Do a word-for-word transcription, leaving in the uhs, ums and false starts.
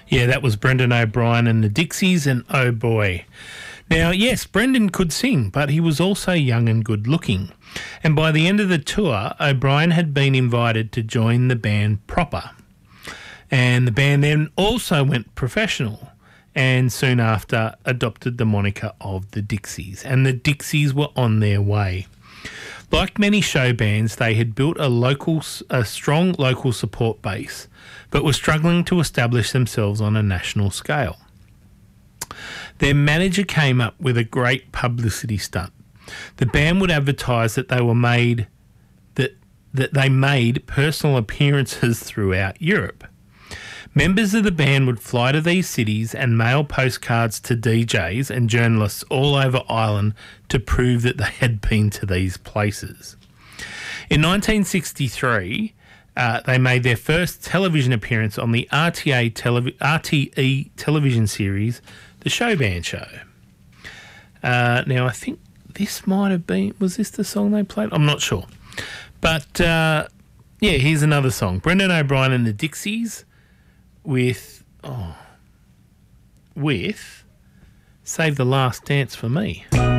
Yeah, that was Brendan O'Brien and the Dixies, and oh boy. Now, yes, Brendan could sing, but he was also young and good looking. And by the end of the tour, O'Brien had been invited to join the band proper. And the band then also went professional and soon after adopted the moniker of the Dixies. And the Dixies were on their way. Like many show bands, they had built a local, a strong local support base, but were struggling to establish themselves on a national scale. Their manager came up with a great publicity stunt. The band would advertise that they were made that that they made personal appearances throughout Europe. Members of the band would fly to these cities and mail postcards to D Js and journalists all over Ireland to prove that they had been to these places. In nineteen sixty-three, uh, they made their first television appearance on the R T A telev- R T E television series, The Show Band Show. Uh, now, I think this might have been... Was this the song they played? I'm not sure. But, uh, yeah, here's another song. Brendan O'Brien and the Dixies with... Oh, with Save the Last Dance for Me.